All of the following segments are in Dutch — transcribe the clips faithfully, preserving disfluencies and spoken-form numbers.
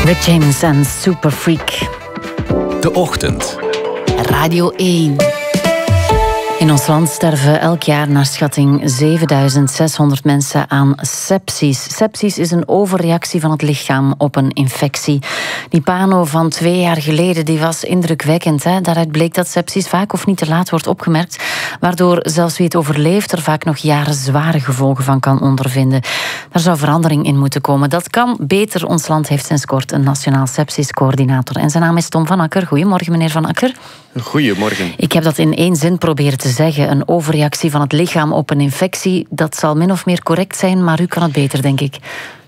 Rick James en Super Freak. De Ochtend. Radio één. In ons land sterven elk jaar naar schatting zevenduizend zeshonderd mensen aan sepsis. Sepsis is een overreactie van het lichaam op een infectie. Die pano van twee jaar geleden die was indrukwekkend. Hè? Daaruit bleek dat sepsis vaak of niet te laat wordt opgemerkt, waardoor zelfs wie het overleeft er vaak nog jaren zware gevolgen van kan ondervinden. Daar zou verandering in moeten komen. Dat kan beter. Ons land heeft sinds kort een nationaal sepsiscoördinator. En zijn naam is Tom van Akker. Goedemorgen, meneer Van Akker. Goedemorgen. Ik heb dat in één zin proberen te zeggen. Een overreactie van het lichaam op een infectie. Dat zal min of meer correct zijn, maar u kan het beter, denk ik.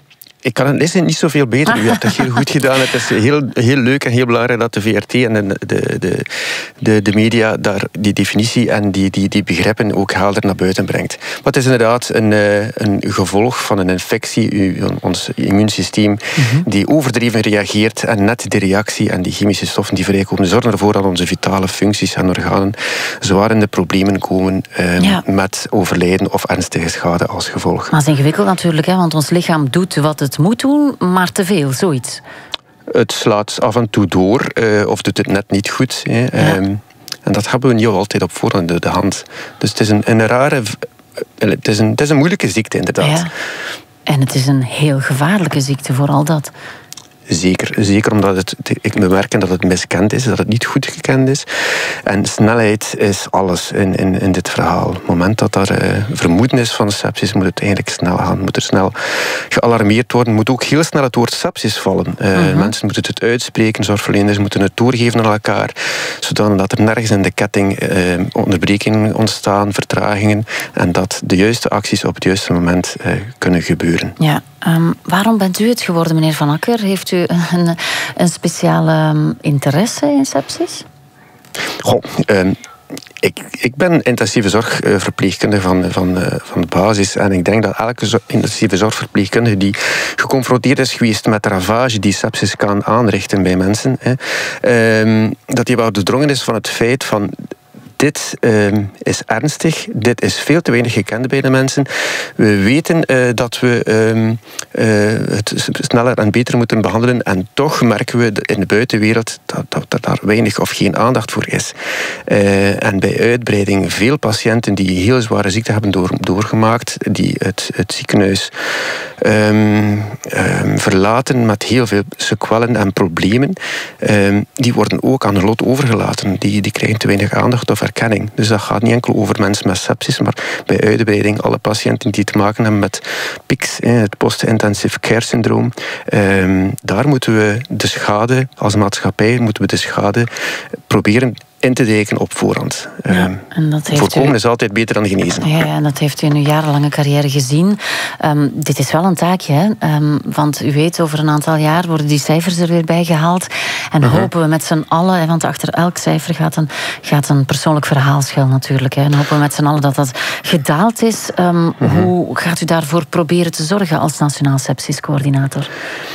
Ik kan het niet zoveel beter. U hebt dat heel goed gedaan. Het is heel, heel leuk en heel belangrijk dat de V R T en de, de, de, de media daar die definitie en die, die, die begrippen ook helder naar buiten brengt. Maar het is inderdaad een, een gevolg van een infectie. Ons immuunsysteem mm-hmm. die overdreven reageert en net die reactie en die chemische stoffen die vrijkomen zorgen ervoor dat onze vitale functies en organen zwaar in de problemen komen um, ja. met overlijden of ernstige schade als gevolg. Maar het is ingewikkeld natuurlijk, hè, want ons lichaam doet wat het moet doen, maar te veel, zoiets. Het slaat af en toe door, uh, of doet het net niet goed. Hè. Ja. Um, en dat hebben we niet altijd op voorhand de, de hand. Dus het is een, een rare... Het is een, het is een moeilijke ziekte, inderdaad. Ja. En het is een heel gevaarlijke ziekte, vooral dat. Zeker, zeker omdat het, ik merk dat het miskend is, dat het niet goed gekend is. En snelheid is alles in, in, in dit verhaal. Op het moment dat er uh, vermoeden is van sepsis, moet het eigenlijk snel gaan. Moet er snel gealarmeerd worden. Moet ook heel snel het woord sepsis vallen. Uh, uh-huh. Mensen moeten het uitspreken, zorgverleners moeten het doorgeven aan elkaar, zodat er nergens in de ketting uh, onderbrekingen ontstaan, vertragingen, en dat de juiste acties op het juiste moment uh, kunnen gebeuren. Ja. Um, waarom bent u het geworden, meneer Van Akker? Heeft u een, een speciale um, interesse in sepsis? Goh, um, ik, ik ben intensieve zorgverpleegkundige van, van, van de basis. En ik denk dat elke zo, intensieve zorgverpleegkundige die geconfronteerd is geweest met de ravage die sepsis kan aanrichten bij mensen, hè, um, dat hij wel doordrongen is van het feit van... Dit uh, is ernstig, dit is veel te weinig gekend bij de mensen. We weten uh, dat we uh, uh, het sneller en beter moeten behandelen, en toch merken we in de buitenwereld dat, dat, dat daar weinig of geen aandacht voor is. Uh, en bij uitbreiding veel patiënten die heel zware ziekte hebben door, doorgemaakt, die het, het ziekenhuis um, um, verlaten met heel veel sequellen en problemen, um, die worden ook aan hun lot overgelaten. Die, die krijgen te weinig aandacht of erkenning. Dus dat gaat niet enkel over mensen met sepsis, maar bij uitbreiding alle patiënten die te maken hebben met P I C S, het post-intensive care syndroom. Um, daar moeten we de schade, als maatschappij, moeten we de schade proberen in te dijken op voorhand. Ja, en dat heeft Voorkomen u... is altijd beter dan genezen. Ja, en dat heeft u in uw jarenlange carrière gezien. Um, dit is wel een taakje, hè? Um, want u weet, over een aantal jaar worden die cijfers er weer bij gehaald. En uh-huh. hopen we met z'n allen, want achter elk cijfer gaat een, gaat een persoonlijk verhaal schuil natuurlijk. Hè? En hopen we met z'n allen dat dat gedaald is. Um, uh-huh. Hoe gaat u daarvoor proberen te zorgen als Nationaal Sepsiscoördinator?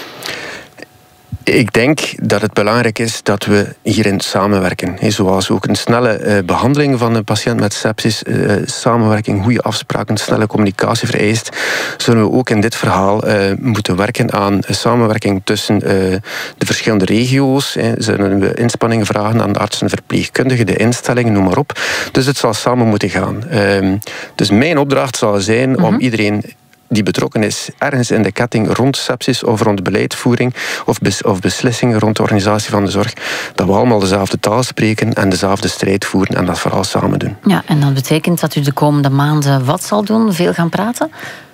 Ik denk dat het belangrijk is dat we hierin samenwerken. Zoals ook een snelle behandeling van een patiënt met sepsis, samenwerking, goede afspraken, snelle communicatie vereist, zullen we ook in dit verhaal moeten werken aan samenwerking tussen de verschillende regio's. Zullen we inspanningen vragen aan de artsen, verpleegkundigen, de instellingen, noem maar op. Dus het zal samen moeten gaan. Dus mijn opdracht zal zijn mm-hmm. om iedereen die betrokken is ergens in de ketting rond sepsis of rond beleidsvoering of, bes- of beslissingen rond de organisatie van de zorg, dat we allemaal dezelfde taal spreken en dezelfde strijd voeren en dat vooral samen doen. Ja, en dat betekent dat u de komende maanden wat zal doen? Veel gaan praten?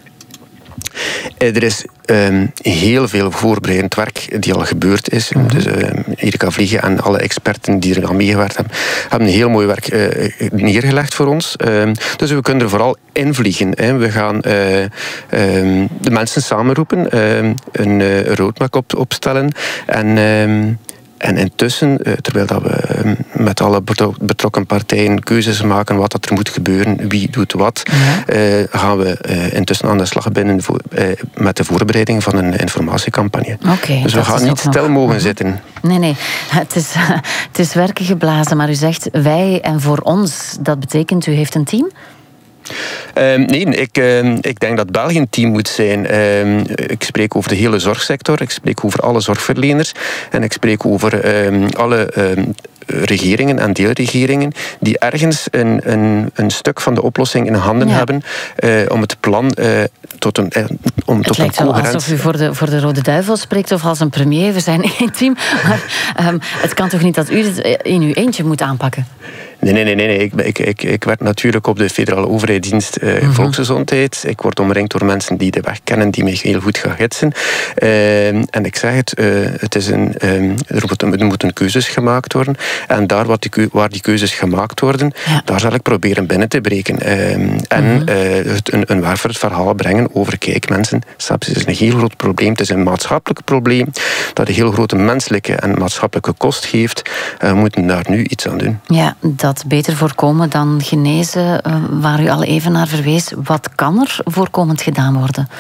Er is um, heel veel voorbereidend werk die al gebeurd is. Mm-hmm. Dus uh, Erika Vliegen en alle experten die er aan meegewerkt hebben, hebben een heel mooi werk uh, neergelegd voor ons. Um, dus we kunnen er vooral invliegen. Hè. We gaan uh, um, de mensen samenroepen, um, een uh, roadmap op, opstellen en... Um, En intussen, terwijl dat we met alle betrokken partijen keuzes maken wat dat er moet gebeuren, wie doet wat, ja. uh, gaan we uh, intussen aan de slag binnen voor, uh, met de voorbereiding van een informatiecampagne. Okay, dus we gaan niet stil nog... mogen zitten. Nee, nee. Het is, het is werken geblazen, maar u zegt wij en voor ons. Dat betekent, u heeft een team? Um, nee, ik, um, ik denk dat België een team moet zijn. Um, ik spreek over de hele zorgsector, ik spreek over alle zorgverleners en ik spreek over um, alle um, regeringen en deelregeringen die ergens een, een, een stuk van de oplossing in handen ja. hebben uh, om het plan uh, tot een uh, om het tot lijkt een wel coherent... alsof u voor de, voor de Rode Duivel spreekt of als een premier. We zijn één team, maar um, het kan toch niet dat u het in uw eentje moet aanpakken? Nee, nee, nee. nee. Ik, ik, ik, ik werk natuurlijk op de federale overheidsdienst uh, mm-hmm. Volksgezondheid. Ik word omringd door mensen die de weg kennen, die mij heel goed gaan gidsen. Uh, en ik zeg het, uh, het is een, um, er, moeten, er moeten keuzes gemaakt worden. En daar wat die, waar die keuzes gemaakt worden, ja. daar zal ik proberen binnen te breken. Uh, en mm-hmm. uh, het, een, een waar voor het verhaal brengen over, kijk mensen, sepsis is een heel groot probleem. Het is een maatschappelijk probleem dat een heel grote menselijke en maatschappelijke kost heeft. Uh, we moeten daar nu iets aan doen. Ja, dat beter voorkomen dan genezen, uh, waar u al even naar verwees. Wat kan er voorkomend gedaan worden?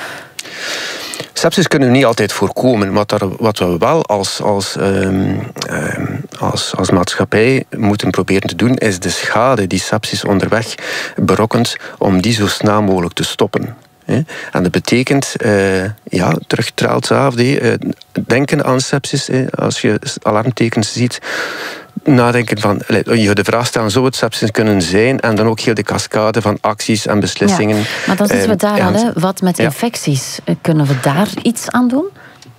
Sepsis kunnen we niet altijd voorkomen. Wat, er, wat we wel als, als, um, um, als, als maatschappij moeten proberen te doen, is de schade die sepsis onderweg berokkent, om die zo snel mogelijk te stoppen. En dat betekent, uh, ja, terug Trails A F D, uh, denken aan sepsis. Uh, als je alarmtekens ziet, nadenken van, je de vraag stellen, zou het sepsis kunnen zijn? En dan ook heel de cascade van acties en beslissingen. Ja, maar dan zitten we daar al, hè? Wat met infecties? Ja. Kunnen we daar iets aan doen?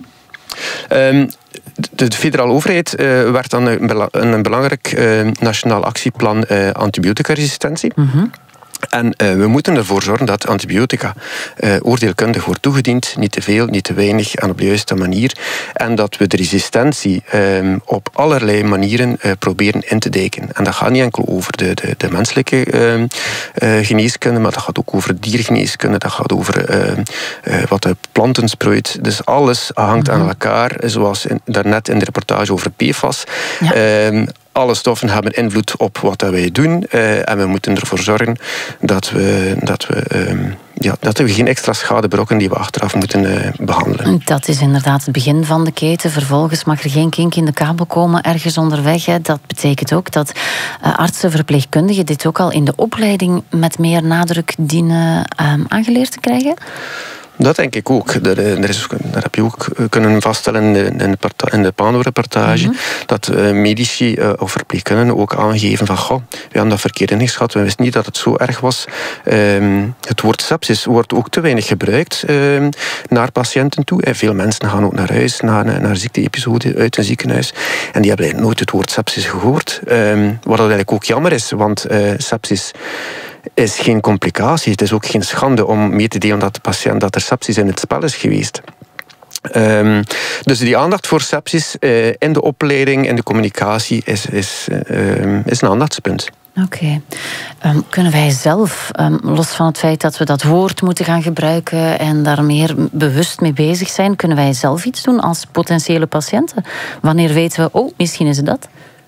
Um, De, de federale overheid uh, werd dan een, een belangrijk uh, nationaal actieplan uh, antibioticaresistentie. Mm-hmm. En uh, we moeten ervoor zorgen dat antibiotica uh, oordeelkundig wordt toegediend. Niet te veel, niet te weinig en op de juiste manier. En dat we de resistentie uh, op allerlei manieren uh, proberen in te dijken. En dat gaat niet enkel over de, de, de menselijke uh, uh, geneeskunde, maar dat gaat ook over diergeneeskunde. Dat gaat over uh, uh, wat de planten sproeit. Dus alles hangt mm-hmm. aan elkaar. Zoals in, daarnet in de reportage over P F A S. Ja. Uh, Alle stoffen hebben invloed op wat wij doen. Uh, en we moeten ervoor zorgen dat we, dat, we, uh, ja, dat we geen extra schade berokkenen die we achteraf moeten uh, behandelen. Dat is inderdaad het begin van de keten. Vervolgens mag er geen kink in de kabel komen ergens onderweg. Hè. Dat betekent ook dat uh, artsen, verpleegkundigen dit ook al in de opleiding met meer nadruk dienen uh, aangeleerd te krijgen? Dat denk ik ook. Er, er is, dat heb je ook kunnen vaststellen in de, in de Pano-reportage. Mm-hmm. Dat uh, medici uh, of verpleegkundigen ook aangeven van goh, we hebben dat verkeerd ingeschat. We wisten niet dat het zo erg was. Um, het woord sepsis wordt ook te weinig gebruikt um, naar patiënten toe. En veel mensen gaan ook naar huis, naar, naar ziekte-episode uit een ziekenhuis. En die hebben nooit het woord sepsis gehoord. Um, wat eigenlijk ook jammer is, want uh, sepsis is geen complicatie. Het is ook geen schande om mee te delen dat de patiënt dat er sepsis in het spel is geweest. Um, dus die aandacht voor sepsis uh, in de opleiding, in de communicatie, is, is, uh, is een aandachtspunt. Oké. Okay. Um, kunnen wij zelf, um, los van het feit dat we dat woord moeten gaan gebruiken en daar meer bewust mee bezig zijn, kunnen wij zelf iets doen als potentiële patiënten? Wanneer weten we, oh, misschien is het dat?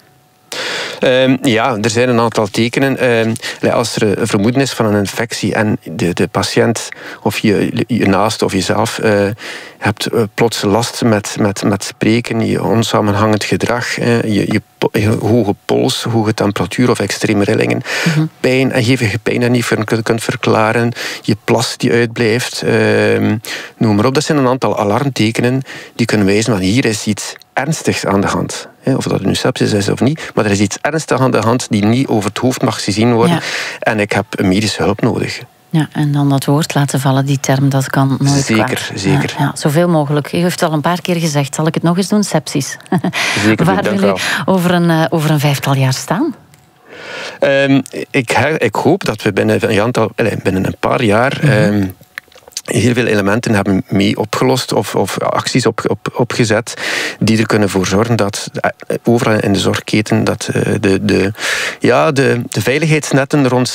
Um, ja, er zijn een aantal tekenen. Um, als er een vermoeden is van een infectie en de, de patiënt of je, je naaste of jezelf uh, hebt uh, plots last met, met, met spreken, je onsamenhangend gedrag, uh, je, je, je hoge pols, hoge temperatuur of extreme rillingen, mm-hmm. pijn en hevige pijn dat je niet kunt verklaren, je plas die uitblijft, uh, noem maar op. Dat zijn een aantal alarmtekenen die kunnen wijzen van hier is iets ernstigs aan de hand. Of dat nu sepsis is of niet. Maar er is iets ernstigs aan de hand die niet over het hoofd mag gezien worden. Ja. En ik heb medische hulp nodig. Ja, en dan dat woord laten vallen, die term, dat kan nooit Zeker, kwaad. zeker. Ja, ja, zoveel mogelijk. U heeft het al een paar keer gezegd. Zal ik het nog eens doen? Sepsis. Zeker, waar wil u over een, uh, over een vijftal jaar staan? Um, ik, ik hoop dat we binnen een, aantal, binnen een paar jaar Mm-hmm. Um, heel veel elementen hebben mee opgelost of, of acties op, op, opgezet die er kunnen voor zorgen dat overal in de zorgketen dat de, de, ja, de, de veiligheidsnetten rond